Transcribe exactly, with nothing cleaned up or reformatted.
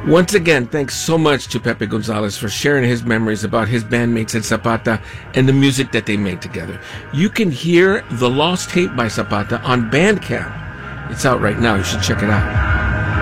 Once again, thanks so much to Pepe Gonzalez for sharing his memories about his bandmates at Zapata and the music that they made together. You can hear the Lost Tape by Zapata on Bandcamp. It's out right now. You should check it out.